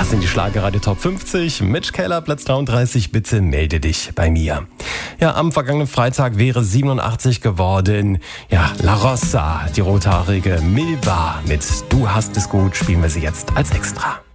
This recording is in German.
Das sind die Schlagerradio Top 50. Mitch Keller, Platz 33. Bitte melde dich bei mir. Ja, am vergangenen Freitag wäre 87 geworden. Ja, La Rosa, die rothaarige Milva mit Du hast es gut, spielen wir sie jetzt als Extra.